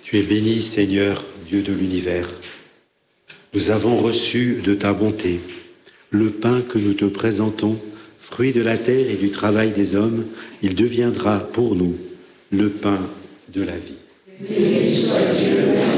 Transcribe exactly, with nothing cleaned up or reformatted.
Tu es béni, Seigneur, Dieu de l'univers. Nous avons reçu de ta bonté le pain que nous te présentons, fruit de la terre et du travail des hommes. Il deviendra pour nous le pain de la vie. Béni soit Dieu, merci.